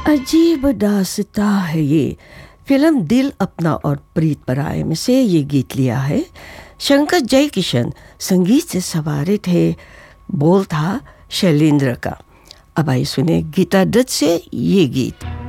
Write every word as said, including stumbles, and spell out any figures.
अजीब दास्तां है ये। फिल्म दिल अपना और प्रीत पराए में से ये गीत लिया है। शंकर जयकिशन संगीत से सवारे थे, बोल था शैलेंद्र का। अब आइए सुने गीता दत्त से ये गीत।